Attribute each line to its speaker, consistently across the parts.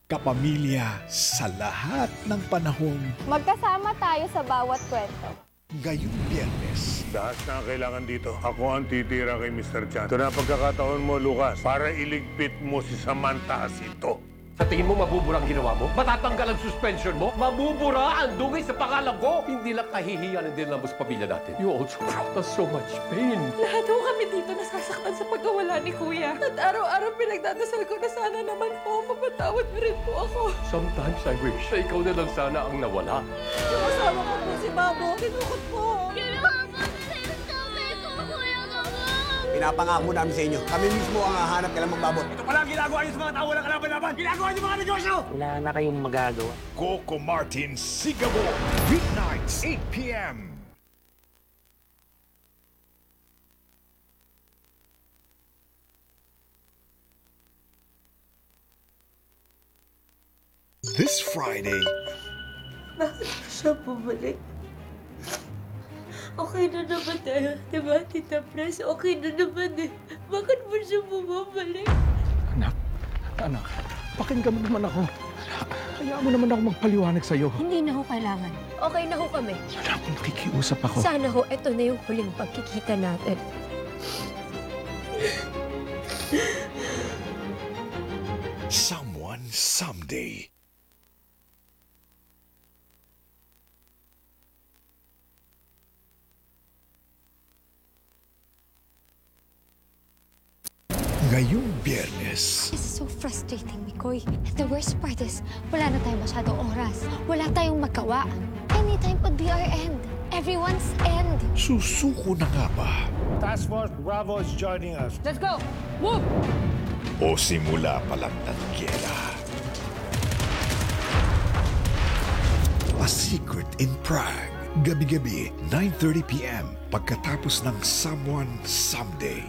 Speaker 1: kapamilya sa lahat ng panahon.
Speaker 2: Magkasama tayo sa bawat kwento.
Speaker 1: Ngayong Biyernes,
Speaker 3: Lahat na ang kailangan dito. Ako ang titira kay Mr. Chan. Ito na pagkakataon mo, Lucas, para iligpit mo si Samantha Jacinto.
Speaker 4: Sa tingin mo mabubura ang ginawa mo? Matatanggal ang suspension mo? Mabubura ang dugay sa pangalan ko? Hindi lang kahihiyan ang dinala mo sa pamilya natin. You also brought us so much pain.
Speaker 5: Lahat ho kami dito nasasaktan sa pagkawala ni Kuya. At araw-araw pinagdadasal ko na sana naman po mapatawad mo rin po ako.
Speaker 4: Sometimes I wish na ikaw na lang sana ang nawala.
Speaker 5: Yung asawa ko po si Mamo, kinukot po.
Speaker 6: Ginawa mo na rin kami ko, Kuya Kabang!
Speaker 7: Pinapangako namin sa inyo, kami mismo ang hahanap kailang magbabot.
Speaker 3: Ito pala ang ginagawa niyo sa mga tao walang kalaban-laban! Ginagawa niyo mga negosyo!
Speaker 8: Wala na kayong magagawa.
Speaker 1: Coco Martin Sigabo, weeknights 8 p.m. This Friday,
Speaker 5: Bakit pa siya bumalik? Okay na naman tayo, diba, Tita Pres? Okay na naman eh. Bakit mo siya bumabalik?
Speaker 9: Anak, pakinggan mo naman ako. Hayaan mo naman ako magpaliwanag sa'yo.
Speaker 6: Hindi na ho kailangan. Okay na ho kami.
Speaker 9: Anak, nakikiusap ako.
Speaker 6: Sana ho, ito na yung huling pagkikita natin.
Speaker 1: Someone Someday. Ngayong Biyernes,
Speaker 10: This is so frustrating, Mikoy. And the worst part is, wala na tayong masyadong oras. Wala tayong magawa. Anytime could be our end. Everyone's end.
Speaker 1: susuko na nga ba?
Speaker 3: Task Force Bravo is joining us.
Speaker 5: Let's go! Move!
Speaker 1: O simula pa lang ng giyera? A Secret in Prague. Gabi-gabi, 9:30 p.m. Pagkatapos ng Someone Someday.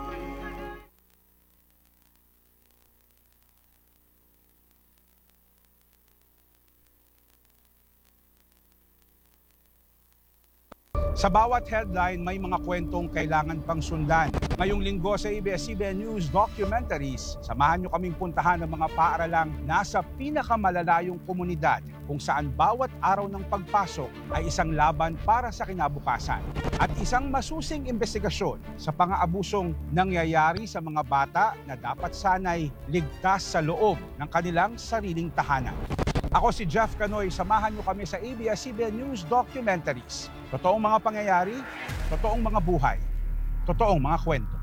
Speaker 11: Sa bawat headline, may mga kwentong kailangan pang sundan. Ngayong linggo sa ABS-CBN News Documentaries, samahan nyo kaming puntahan ng mga paaralang nasa pinakamalalayong komunidad kung saan bawat araw ng pagpasok ay isang laban para sa kinabukasan at isang masusing investigasyon sa pang-aabusong nangyayari sa mga bata na dapat sanay ligtas sa loob ng kanilang sariling tahanan. Ako si Jeff Canoy, samahan nyo kami sa ABS-CBN News Documentaries. Totoong mga pangyayari, totoong mga buhay, totoong mga kwento.